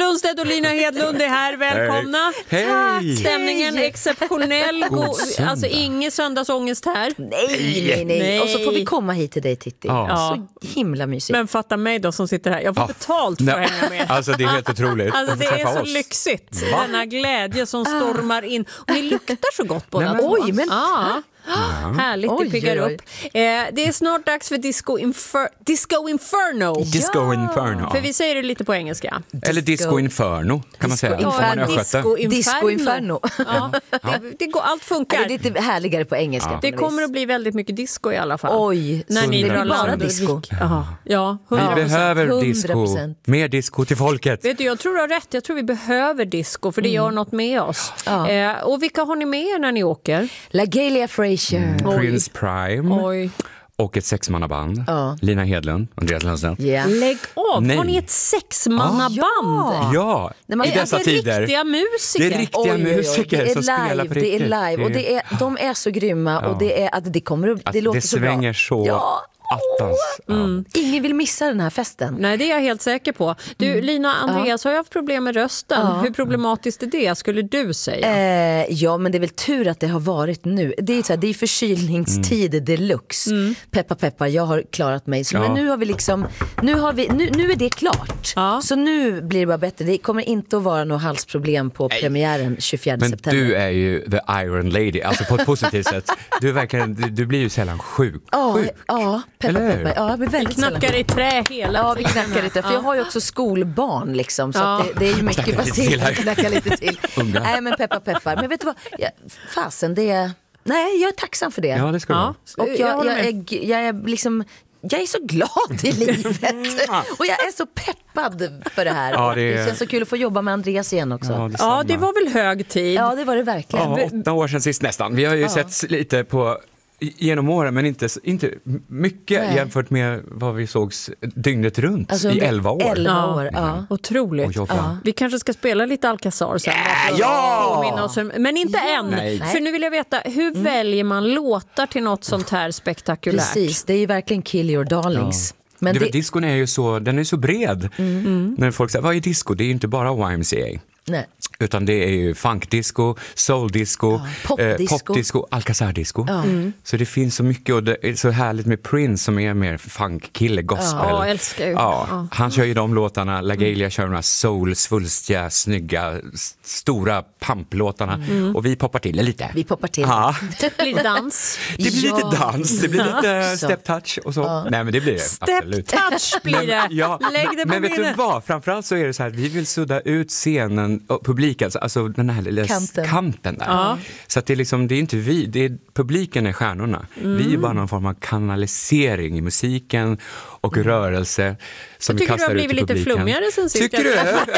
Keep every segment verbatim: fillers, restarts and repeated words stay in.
Lundstedt och Lina Hedlund är här, välkomna. Hej. Hej. Stämningen är exceptionell. God, alltså ingen söndagsångest här. Nej, nej, nej, nej. Och så får vi komma hit till dig, Titti. Ja. Så himla mysigt. Men fatta mig då som sitter här. Jag får Ja. betalt för att hänga med. Alltså det är helt otroligt. Alltså det är så oss. lyxigt. Va? Denna glädje som stormar in. Och ni luktar så gott båda Nej, men- två. Oj, men Ja. Härligt, det Oj, piggar oj, oj. upp. Eh, det är snart dags för Disco, Infer- Disco Inferno. Disco Inferno. För vi säger det lite på engelska. Eller Disco Inferno kan man säga. Disco Om man är Inferno. östgöte. Disco Inferno. Disco Inferno. Ja, det, det går, allt Det funkar. är lite härligare på engelska. Ja. på Det något kommer vis. att bli väldigt mycket disco i alla fall. Oj, När så ni det drar blir bara land och disco. Ja, ja, Vi hundra procent. behöver hundra disco. procent. Mer disco till folket. Vet du, jag tror du har rätt. Jag tror vi behöver disco för det gör något med oss. Ja. Eh, och vilka har ni med er när ni åker? LaGalia Frazier. Oj. Prince Prime Oj. och ett sexmannaband. Ja. Lina Hedlund, Andreas Lundstedt. Yeah. Lägg av! Nej. Har ni ett sexmannaband? Ja, Nej, man- i dessa Alltså tider. riktiga musiker. Det är riktiga musiker det är som spelar live, på det är riktigt. live och det är, de är så grymma och det är att det kommer upp, Att det låter det så bra. svänger så Ja. attans. Ja. Ingen vill missa den här festen. Nej, det är jag helt säker på. Du, Lina, Andreas har ju haft problem med rösten. Ja. Hur problematiskt är det, skulle du säga? Eh, ja, men det är väl tur att det har varit nu. Det är, så här, det är förkylningstid deluxe. Peppa peppar, jag har klarat mig. Så Ja. men nu har vi liksom, nu, har vi, nu, nu är det klart. Ja. Så nu blir det bara bättre. Det kommer inte att vara något halsproblem på premiären tjugofjärde Men september. du är ju the Iron Lady, alltså på ett positivt sätt. Du, är verkligen, du, du blir ju sällan sjuk. Ja, sjuk. ja, peppa Eller hur? peppar. Ja, jag blir väldigt sällan Knackar i trä hela Ja, vi tiden. knackar lite. För jag har ju också skolbarn liksom. Så Ja. att det, det är ju mycket Knackar lite till här. baserat. Knacka lite till. Unga. Nej, men peppar peppar. Men vet du vad? Jag, fasen, det är... Nej, jag är tacksam för det. Ja, det ska du Ja. vara. Och Jag jag, håller jag, med. är, jag är liksom... Jag är så glad i livet. Och jag är så peppad för det här. Ja, Och det det, är- känns så kul att få jobba med Andreas igen också. Ja, Ja, detsamma. Ja, det var väl hög tid. det var det verkligen. Ja, åtta år sedan sist nästan. Vi har ju sett lite på genom åren, men inte, inte mycket Nej. jämfört med vad vi sågs dygnet runt Alltså, i under elva år. elva Ja. år, ja. Otroligt. Och jobba. Vi kanske ska spela lite Alcazar sen. bara för att ja! påminna oss om- Men inte än. Nej. För nu vill jag veta, hur väljer man låtar till något sånt här spektakulärt? Precis, det är ju verkligen kill your darlings. Men Du det, vet, discon är ju så, den är så bred. När folk säger, vad är disco? Det är ju inte bara Y M C A. nej. Utan det är ju funkdisco, souldisco, Ja, popdisco. eh, popdisco, Alcazar-disco. Så det finns så mycket och det är så härligt med Prince som är mer funkkille, gospel. Ja, älskar ju. Ja, Ja. han kör ju de låtarna, LaGalia kör de här soul, svulstiga, snygga, s- stora pamplåtarna. Och vi poppar till det lite. Vi poppar till. Ja, Blir det dans? det blir Ja. lite dans, det blir lite Så. step touch och så. Nej men det blir det, Step absolut. touch blir det. Ja, Lägg det på men vet du minnet. vad? Framförallt så är det så här att vi vill sudda ut scenen och publiken, alltså den här lilla Kanten. kanten, där. Så att det är liksom, det är inte vi, det är, publiken är stjärnorna. Vi är bara någon form av kanalisering i musiken och rörelse som Jag vi tycker du kastar har ut i blivit lite publiken. flummigare sen sist. Tycker du?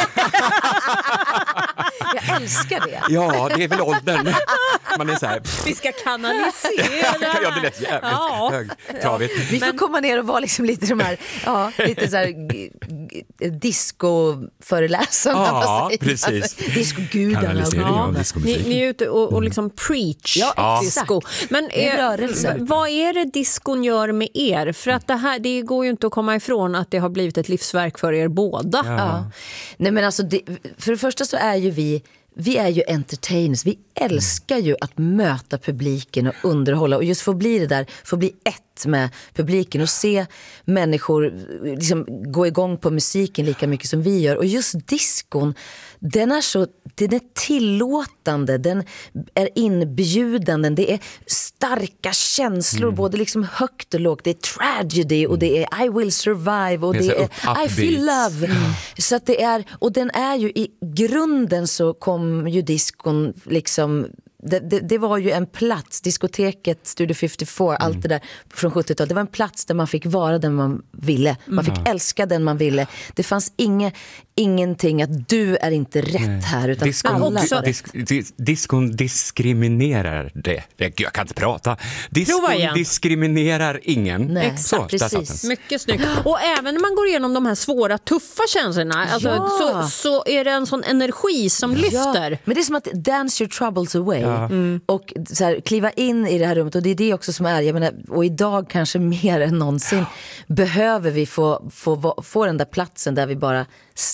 Jag älskar det. Ja, det är väl åldern. Man är så här, Vi ska kanalisera. ja det lät jävligt Ja. högtravigt. Vi får komma ner och vara liksom lite de här, ja, lite så här g- g- disco-föreläsarna. Ja, vad säger man? precis. Discogudarna. Kanalisering Ja. av Ni, discomusik. ni är ute och, och liksom preach Ja, disco. Men Det är eh, rörelse. v- vad är det diskon gör med er? För att det här, det går ju inte att komma ifrån att det har blivit ett livsverk för er båda. Ja. Nej, men alltså det, för det första så är ju vi Vi är ju entertainers, vi älskar ju att möta publiken och underhålla och just få bli det där, få bli ett med publiken och se människor liksom gå igång på musiken lika mycket som vi gör. Och just diskon, den är så, den är tillåtande, den är inbjudande, det är starka känslor, mm. både liksom högt och lågt, det är tragedy och det är I will survive och det det är, är I feel love. Mm. Så att det är, och den är ju i grunden så kom ju diskon liksom Det, det, det var ju en plats, diskoteket, Studio femtiofyra, mm. allt det där från sjuttiotalet. Det var en plats där man fick vara den man ville. Man fick mm. älska den man ville. Det fanns inge, ingenting att du är inte rätt Nej. här. Utan diskon, alla dis, var dis, dis, diskon diskriminerar det. Jag kan inte prata. Diskon diskriminerar ingen. Nej. Exakt, så, precis. Mycket snyggt. Och även när man går igenom de här svåra, tuffa känslorna alltså, ja. så, så är det en sån energi som ja. lyfter. Men det är som att dance your troubles away. Ja. Mm. Och så här, kliva in i det här rummet. Och det är det också som är, jag menar, och idag kanske mer än någonsin behöver vi få, få, få den där platsen där vi bara släpper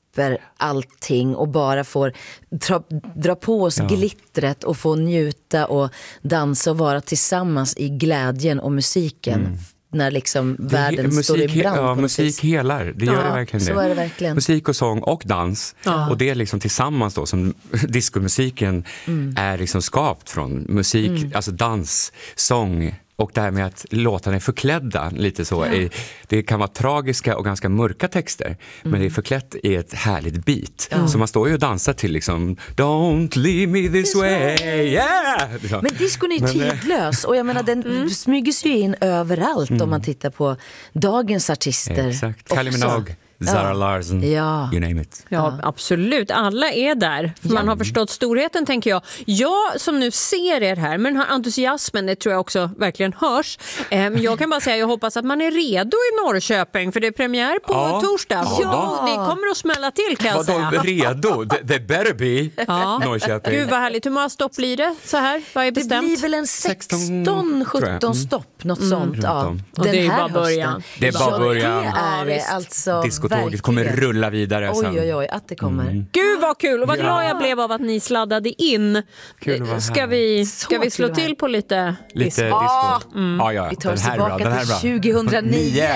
släpper allting och bara får dra, dra på oss ja. glittret och få njuta och dansa och vara tillsammans i glädjen och musiken. Mm. När liksom världen musik, står i brand. Ja, musik helar. Det gör ja, det verkligen så det. Är det verkligen. Musik och sång och dans. Ja. Och det är liksom tillsammans då som diskomusiken mm. är liksom skapt från musik, mm. alltså dans, sång. Och det här med att låtarna är förklädda lite så. Ja. Det kan vara tragiska och ganska mörka texter. Mm. Men det är förklätt i ett härligt beat. Ja. Så man står ju och dansar till liksom Don't leave me this, this way. way. Yeah! Men discon är tidlös. Och jag menar den mm. smyger sig in överallt mm. om man tittar på dagens artister. Exakt. Kylie Minogue. Zara ja. Larsen, ja. You name it. Ja, ja, absolut. Alla är där. Ja. Man har förstått storheten, tänker jag. Jag som nu ser er här, men den här entusiasmen, det tror jag också verkligen hörs. Men jag kan bara säga, jag hoppas att man är redo i Norrköping, för det är premiär på ja. torsdag. Ja, ja. Det kommer att smälla till, kan jag säga. Vadå, redo? They better be. Ja. Norrköping. Gud, vad härligt. Hur många stopp blir det så här? Vad är bestämt? Det blir väl en sexton sjutton stopp, något mm. sånt. Ja. Och det är bara början. Det är bara början. Ja, det är alltså Disco-tåget kommer rulla vidare oj, sen. Oj, oj, att det kommer. Mm. Gud vad kul, och vad glad jag blev av att ni sladdade in. Kul, ska vi, ska vi slå till på lite Lite disco? Ah, mm. ah, ja, vi tar oss tillbaka till tjugohundraniio.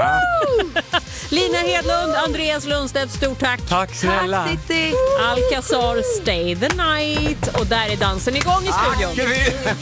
Lina Hedlund, Andreas Lundstedt, stort tack. Tack snälla. Tack, Titti. Alcazar, Stay the Night. Och där är dansen igång i studion. Ah,